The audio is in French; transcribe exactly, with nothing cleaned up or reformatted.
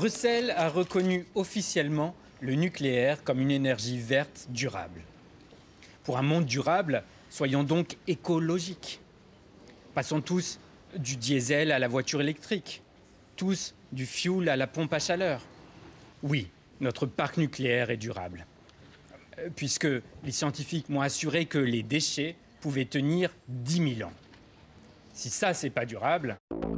Bruxelles a reconnu officiellement le nucléaire comme une énergie verte durable. Pour un monde durable, soyons donc écologiques. Passons tous du diesel à la voiture électrique, tous du fioul à la pompe à chaleur. Oui, notre parc nucléaire est durable, euh, puisque les scientifiques m'ont assuré que les déchets pouvaient tenir dix mille ans. Si ça, c'est pas durable...